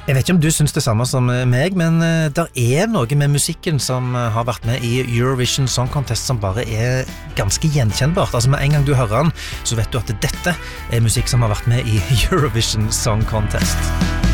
Jeg vet ikke om du synes det samme som meg, men der noe med musikken som har vært med i Eurovision Song Contest som bare ganske gjenkjennbart. Altså med en gang du hører den, så vet du at dette musikk som har vært med i Eurovision Song Contest.